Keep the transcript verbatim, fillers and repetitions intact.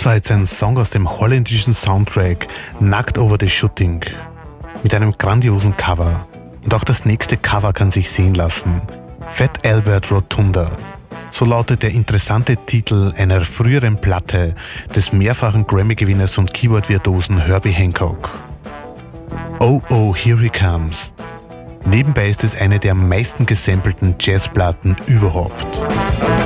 Das war jetzt ein Song aus dem holländischen Soundtrack Nackt over the Shooting mit einem grandiosen Cover. Und auch das nächste Cover kann sich sehen lassen. Fat Albert Rotunda. So lautet der interessante Titel einer früheren Platte des mehrfachen Grammy-Gewinners und Keyboard-Virtuosen Herbie Hancock. Oh Oh Here He Comes. Nebenbei ist es eine der am meisten gesamplten Jazzplatten überhaupt.